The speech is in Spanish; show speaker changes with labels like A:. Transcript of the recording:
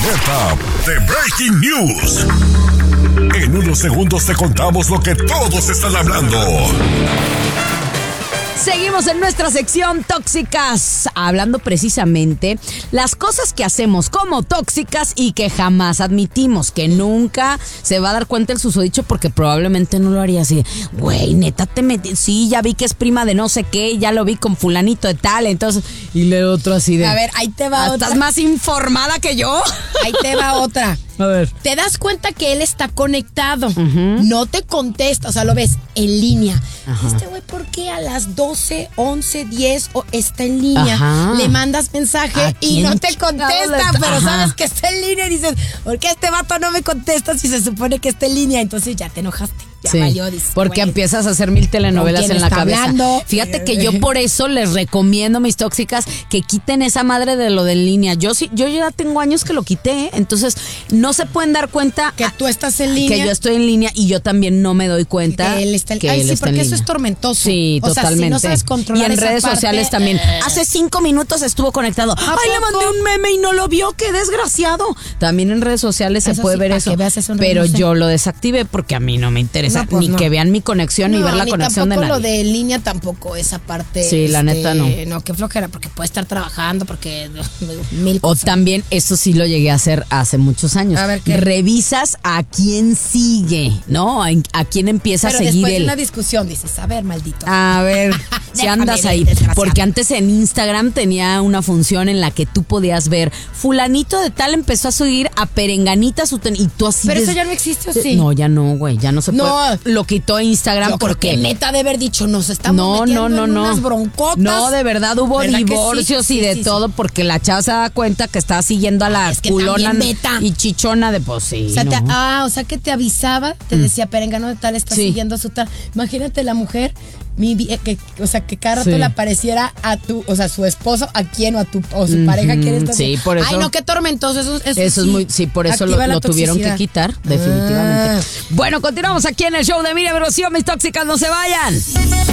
A: alerta de Breaking News. En unos segundos te contamos lo que todos están hablando.
B: Seguimos en nuestra sección Tóxicas, hablando precisamente las cosas que hacemos como tóxicas y que jamás admitimos, que nunca se va a dar cuenta el susodicho porque probablemente no lo haría así. Güey, neta te metí, sí, ya vi que es prima de no sé qué, ya lo vi con fulanito de tal, entonces, y el otro así de...
C: A ver, ahí te va otra.
B: ¿Estás más informada que yo?
C: Ahí te va otra.
B: A ver.
C: Te das cuenta que él está conectado, no te contesta, o sea, lo ves en línea. Este güey, ¿por qué a las 12, 11, 10 está en línea?
B: Ajá.
C: Le mandas mensaje y no te contesta, pero sabes que está en línea y dices, ¿por qué este vato no me contesta si se supone que está en línea? Entonces ya te enojaste. Ya
B: Sí,
C: valió, dices,
B: porque
C: güey,
B: empiezas a hacer 1000 telenovelas
C: ¿con quién
B: en la
C: está
B: cabeza.
C: hablando?
B: Fíjate que yo por eso les recomiendo, mis tóxicas, que quiten esa madre de lo de en línea. Yo ya tengo años que lo quité, ¿eh? Entonces no se pueden dar cuenta
C: que tú estás en línea,
B: que yo estoy en línea y yo también no me doy cuenta
C: que él está en
B: que
C: Ay,
B: él
C: sí,
B: está en
C: porque eso
B: línea.
C: es tormentoso.
B: Sí,
C: o
B: totalmente.
C: sea, si no sabes controlar
B: y en
C: esa
B: redes
C: parte,
B: sociales también. Hace 5 minutos estuvo conectado. Ay, le mandé un meme y no lo vio, qué desgraciado. También en redes sociales se
C: Eso
B: puede
C: sí,
B: ver
C: para
B: eso.
C: que veas eso, no,
B: pero
C: no sé.
B: yo lo desactivé porque a mí no me interesa
C: No, pues
B: ni
C: no.
B: que vean mi conexión ni ver la conexión de
C: tampoco
B: nadie.
C: lo de línea tampoco, esa parte.
B: Sí, la neta no.
C: No, qué flojera, porque puede estar trabajando, porque mil
B: O
C: cosas.
B: también, eso sí lo llegué a hacer hace muchos años.
C: A ver, ¿qué?
B: Revisas a quién sigue, ¿no? A quién empieza
C: Pero
B: a seguir
C: después de
B: él.
C: una discusión dices, a ver, maldito.
B: A ver, si
C: Déjame
B: andas
C: ver,
B: ahí.
C: desgraciado.
B: Porque antes en Instagram tenía una función en la que tú podías ver, fulanito de tal empezó a subir a perenganita y tú así.
C: Pero eso ya no existe, ¿o sí?
B: No, ya no, güey, ya no se
C: No.
B: puede. Lo quitó Instagram
C: Yo creo
B: porque...
C: que neta de haber dicho, nos estamos metiendo en unas broncotas.
B: No, de verdad hubo
C: ¿Verdad que sí?
B: divorcios
C: Sí,
B: y de
C: sí,
B: todo
C: sí.
B: porque la chava se da cuenta que estaba siguiendo a la
C: Es que
B: culona
C: también Beta.
B: y chichona de pues sí.
C: O sea,
B: no.
C: o sea que te avisaba, te decía, perengano de tal, está
B: Sí.
C: siguiendo a su tal. Imagínate la mujer, o sea, que cada rato
B: Sí.
C: le apareciera a tu, o sea, su esposo, a quién, o su pareja, quién está.
B: Sí, por eso.
C: Ay, no, qué tormentoso. Eso
B: es muy, sí, por eso
C: activa la
B: lo tuvieron que
C: toxicidad.
B: quitar, definitivamente. Bueno, continuamos aquí en el show de Miriam y Rocío, mis tóxicas, no se vayan.